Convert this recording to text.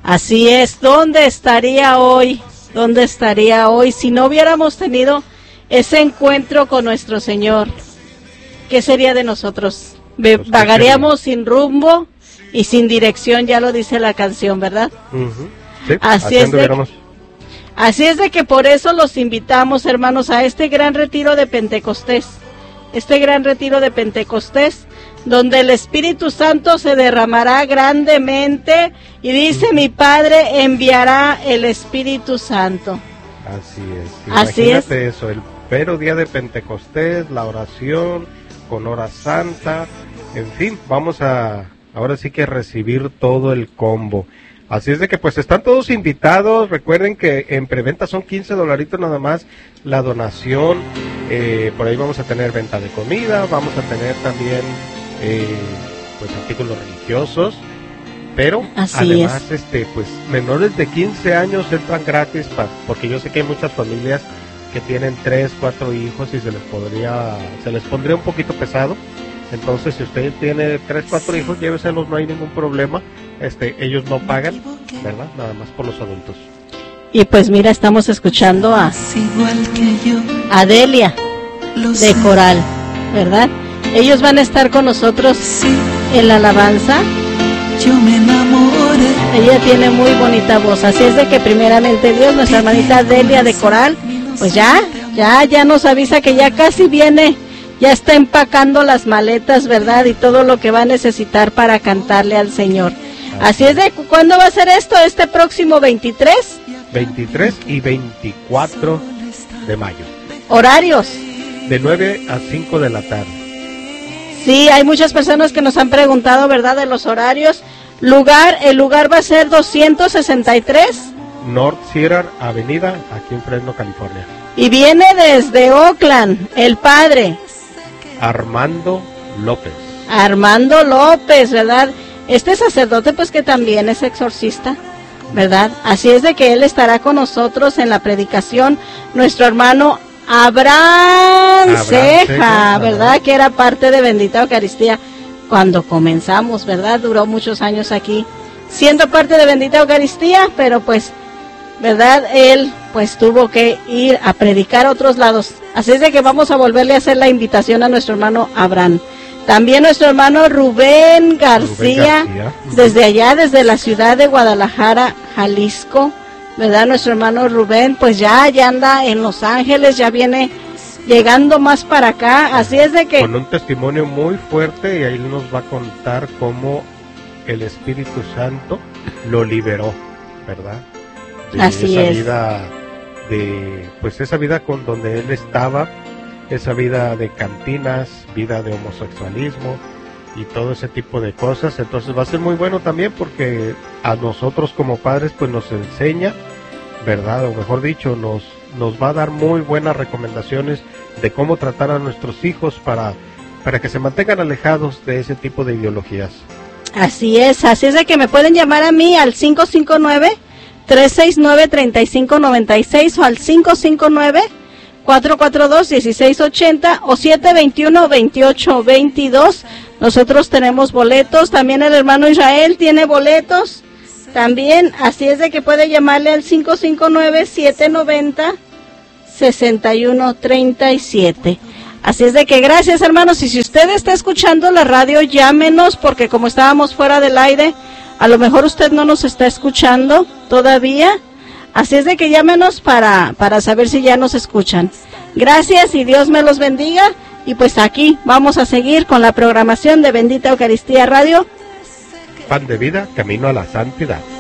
Así es. ¿Dónde estaría hoy? ¿Dónde estaría hoy si no hubiéramos tenido ese encuentro con nuestro Señor? ¿Qué sería de nosotros? Vagaríamos sin rumbo y sin dirección, ya lo dice la canción, ¿verdad? Sí, así es de que por eso los invitamos, hermanos, a este gran retiro de Pentecostés. Este gran retiro de Pentecostés, donde el Espíritu Santo se derramará grandemente y dice, mi Padre enviará el Espíritu Santo. Así es. Imagínate eso, el mero día de Pentecostés, la oración con hora santa, en fin, vamos a ahora sí que recibir todo el combo. Así es de que pues están todos invitados. Recuerden que en preventa son $15 nada más la donación. Por ahí vamos a tener venta de comida, vamos a tener también pues artículos religiosos, pero así además es. Pues menores de 15 años entran gratis, porque yo sé que hay muchas familias que tienen 3, 4 hijos y se les pondría un poquito pesado. Entonces, si usted tiene 3, 4 hijos, lléveselos, no hay ningún problema. Ellos no pagan, ¿verdad? Nada más por los adultos. Y pues mira, estamos escuchando a Delia de Coral, ¿verdad? Ellos van a estar con nosotros en la alabanza. Yo me enamoré. Ella tiene muy bonita voz, así es de que primeramente Dios, nuestra hermanita Delia de Coral, pues ya nos avisa que ya casi viene. Ya está empacando las maletas, ¿verdad? Y todo lo que va a necesitar para cantarle al Señor. Así es de, ¿cuándo va a ser esto? ¿Este próximo 23? 23 y 24 de mayo. ¿Horarios? De 9 a 5 de la tarde. Sí, hay muchas personas que nos han preguntado, ¿verdad? De los horarios. El lugar va a ser 263. North Cedar Avenida, aquí en Fresno, California. Y viene desde Oakland, el padre Armando López, ¿verdad? Este sacerdote pues que también es exorcista, ¿verdad? Así es de que él estará con nosotros en la predicación, nuestro hermano Abraham Ceja, ¿verdad? Que era parte de Bendita Eucaristía cuando comenzamos, ¿verdad? Duró muchos años aquí siendo parte de Bendita Eucaristía, pero pues, ¿verdad? Él pues tuvo que ir a predicar a otros lados. Así es de que vamos a volverle a hacer la invitación a nuestro hermano Abraham. También nuestro hermano Rubén García, desde allá, desde la ciudad de Guadalajara, Jalisco, ¿verdad? Nuestro hermano Rubén, pues ya anda en Los Ángeles, ya viene llegando más para acá. Así es de que... Con un testimonio muy fuerte, y ahí nos va a contar cómo el Espíritu Santo lo liberó, ¿verdad? Así es. Esa vida con donde él estaba, esa vida de cantinas, vida de homosexualismo y todo ese tipo de cosas. Entonces va a ser muy bueno también, porque a nosotros como padres pues nos enseña, ¿verdad? O mejor dicho, nos va a dar muy buenas recomendaciones de cómo tratar a nuestros hijos para que se mantengan alejados de ese tipo de ideologías. Así es de que me pueden llamar a mí al 559-369-3596 o al 559-442-1680 o 721-2822. Nosotros tenemos boletos, también el hermano Israel tiene boletos también, así es de que puede llamarle al 559-790-6137. Así es de que gracias, hermanos, y si usted está escuchando la radio, llámenos, porque como estábamos fuera del aire, a lo mejor usted no nos está escuchando todavía. Así es de que llámenos para saber si ya nos escuchan. Gracias y Dios me los bendiga. Y pues aquí vamos a seguir con la programación de Bendita Eucaristía Radio. Pan de vida, camino a la santidad.